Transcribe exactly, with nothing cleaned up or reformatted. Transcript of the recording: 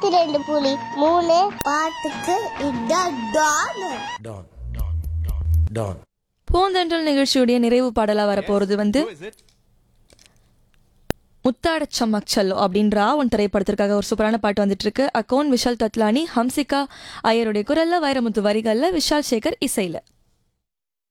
நூத்தி ரெண்டு புலி மூணு பாட்டுக்கு இதான் டான். Don Don. பூந்தென்றல் நிகழ்ச்சியுடைய நிறைவு பாடலா வரப்போறது வந்து முத்தாட சம்மக்சல்லோ அப்படின்ற ஒன் திரைப்படத்திற்காக ஒரு சூப்பரான பாட்டு வந்துட்டு இருக்கு. அக்கோன் விஷால் தத்லானி, ஹம்சிகா ஐயருடைய குரல்ல, வைரமுத்து வரிகள்ல, விஷால் சேகர் இசையில.